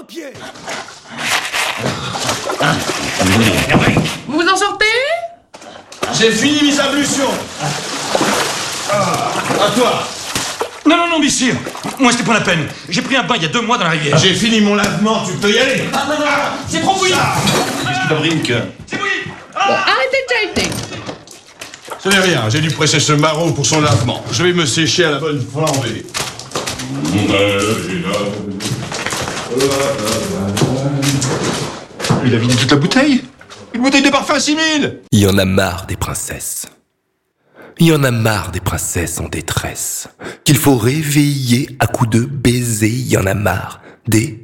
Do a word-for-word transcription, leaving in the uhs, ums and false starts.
pied. Vous vous en sortez? J'ai fini mes ablutions. Ah, à toi. Non, non, non, messire. Moi, c'était pas la peine. J'ai pris un bain il y a deux mois dans la rivière. J'ai fini mon lavement, tu peux y aller. Ah non, non, non, c'est trop bouilli. Qu'est-ce qui fabrique? C'est bouilli. Arrêtez de chahuter. Ce n'est rien, j'ai dû presser ce maraud pour son lavement. Je vais me sécher à la bonne flambée. Il a vidé toute la bouteille. Une bouteille de parfum à six mille. Il y en a marre des princesses. Il y en a marre des princesses en détresse, qu'il faut réveiller à coups de baisers. Il y en a marre des